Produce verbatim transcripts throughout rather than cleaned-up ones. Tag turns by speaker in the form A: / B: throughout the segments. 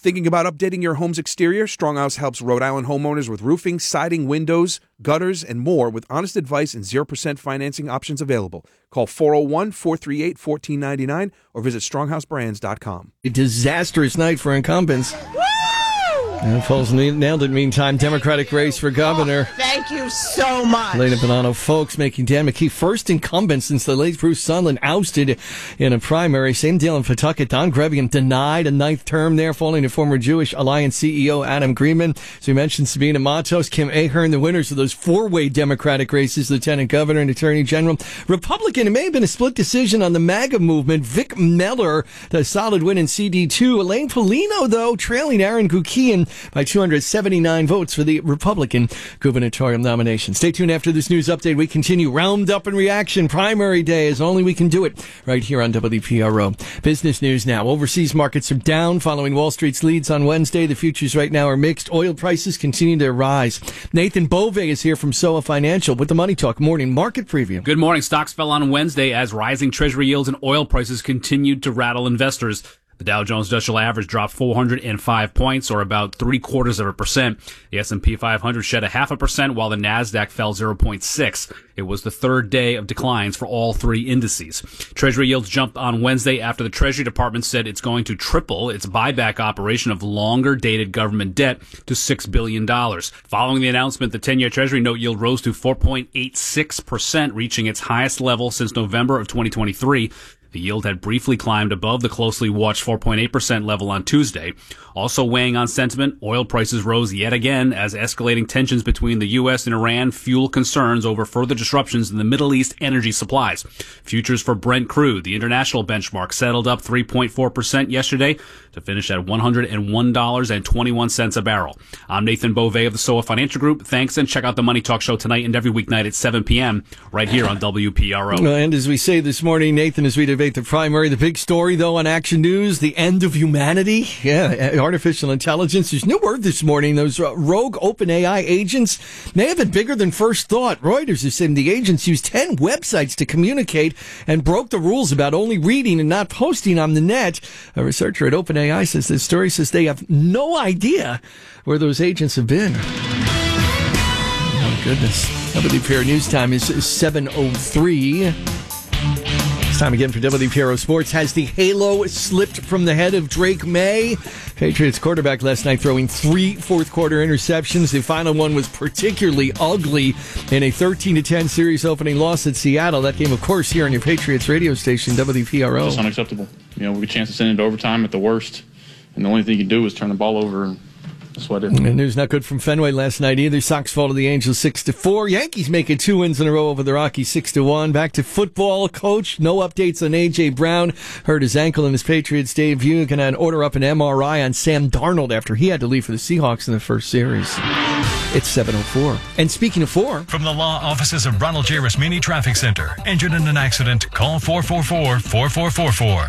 A: Thinking about updating your home's exterior? Stronghouse helps Rhode Island homeowners with roofing, siding, windows, gutters, and more with honest advice and zero percent financing options available. Call four oh one, four three eight, one four nine nine or visit stronghouse brands dot com.
B: A disastrous night for incumbents. And Foles nailed it. Meantime, Democratic race for governor.
C: Oh, thank you so much.
B: Elena Bonanno Folks making Dan McKee first incumbent since the late Bruce Sundlun ousted in a primary. Same deal in Pawtucket. Don Grevian denied a ninth term there, falling to former Jewish Alliance C E O Adam Greenman. So we mentioned Sabina Matos, Kim Ahern, the winners of those four-way Democratic races, Lieutenant Governor and Attorney General. Republican, it may have been a split decision on the MAGA movement. Vic Miller, the solid win in C D two. Elaine Polino, though, trailing Aaron Gukian by two hundred seventy-nine votes for the Republican gubernatorial nomination. Stay tuned after this news update. We continue Roundup and Reaction. Primary day is only we can do it right here on W P R O. Business news now. Overseas markets are down following Wall Street's leads on Wednesday. The futures right now are mixed. Oil prices continue to rise. Nathan Bove is here from S O A Financial with the Money Talk Morning Market Preview.
D: Good morning. Stocks fell on Wednesday as rising Treasury yields and oil prices continued to rattle investors. The Dow Jones Industrial Average dropped four hundred five points, or about three quarters of a percent. The S and P five hundred shed a half a percent, while the Nasdaq fell zero point six. It was the third day of declines for all three indices. Treasury yields jumped on Wednesday after the Treasury Department said it's going to triple its buyback operation of longer-dated government debt to six billion dollars. Following the announcement, the ten-year Treasury note yield rose to four point eight six percent, reaching its highest level since November of twenty twenty-three. The yield had briefly climbed above the closely watched four point eight percent level on Tuesday. Also weighing on sentiment, oil prices rose yet again as escalating tensions between the U S and Iran fuel concerns over further disruptions in the Middle East energy supplies. Futures for Brent crude, the international benchmark, settled up three point four percent yesterday to finish at one hundred one dollars and twenty-one cents a barrel. I'm Nathan Bove of the S O A Financial Group. Thanks, and check out the Money Talk Show tonight and every weeknight at seven p.m. right here on W P R O.
B: And as we say this morning, Nathan, as we debate the primary, the big story, though, on Action News, the end of humanity. Yeah, artificial intelligence. There's no word this morning. Those uh, rogue OpenAI agents may have been bigger than first thought. Reuters is saying the agents used ten websites to communicate and broke the rules about only reading and not posting on the net. A researcher at OpenAI says this story says they have no idea where those agents have been. Oh, goodness. W P R News time is seven oh three. It's time again for W P R O Sports. Has the halo slipped from the head of Drake May? Patriots quarterback last night throwing three fourth-quarter interceptions. The final one was particularly ugly in a thirteen to ten series opening loss at Seattle. That game, of course, here on your Patriots radio station, W P R O.
E: It's unacceptable. You know, we get a chance to send it to overtime at the worst, and the only thing you can do is turn the ball over, and that's what I did.
B: And news not good from Fenway last night either. Sox fall to the Angels six to four. Yankees make it two wins in a row over the Rockies six to one. Back to football. Coach, no updates on A J. Brown. Hurt his ankle in his Patriots debut. Going to order up an M R I on Sam Darnold after he had to leave for the Seahawks in the first series. It's seven oh four. And speaking of four,
F: from the law offices of Ronald J. Rasmini Traffic Center. Injured in an accident? Call four four four, four four four four.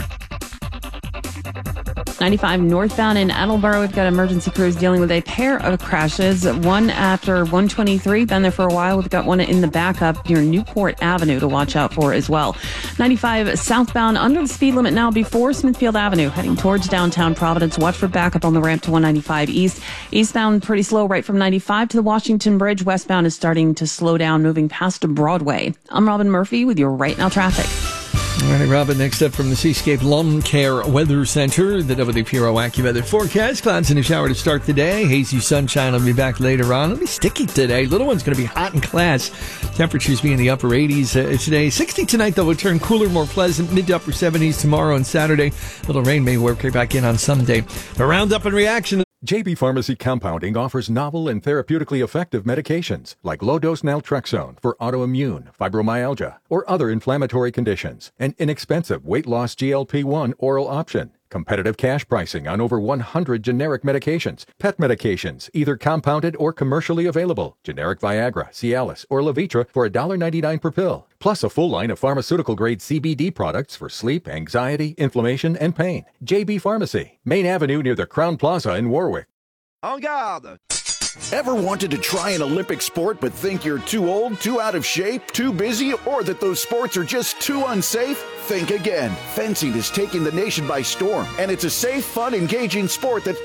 G: ninety-five northbound in Attleboro, we've got emergency crews dealing with a pair of crashes. One after one twenty-three, been there for a while. We've got one in the backup near Newport Avenue to watch out for as well. ninety-five southbound under the speed limit now before Smithfield Avenue, heading towards downtown Providence. Watch for backup on the ramp to one ninety-five east. Eastbound pretty slow right from ninety-five to the Washington Bridge. Westbound is starting to slow down, moving past Broadway. I'm Robin Murphy with your Right Now traffic.
B: All right, Robin, next up from the Seascape Lawn Care Weather Center, the W P R O AccuWeather forecast. Clouds in the shower to start the day. Hazy sunshine will be back later on. It'll be sticky today. Little one's going to be hot in class. Temperatures be in the upper eighties uh, today. sixty tonight, though, will turn cooler, more pleasant. Mid to upper seventies tomorrow and Saturday. Little rain may work back in on Sunday. A roundup and reaction.
H: J B Pharmacy Compounding offers novel and therapeutically effective medications like low-dose naltrexone for autoimmune, fibromyalgia, or other inflammatory conditions. An inexpensive weight-loss G L P one oral option. Competitive cash pricing on over one hundred generic medications. Pet medications, either compounded or commercially available. Generic Viagra, Cialis, or Levitra for one dollar ninety-nine per pill. Plus a full line of pharmaceutical-grade C B D products for sleep, anxiety, inflammation, and pain. J B Pharmacy, Main Avenue near the Crown Plaza in Warwick.
I: En garde! Ever wanted to try an Olympic sport but think you're too old, too out of shape, too busy, or that those sports are just too unsafe? Think again. Fencing is taking the nation by storm, and it's a safe, fun, engaging sport that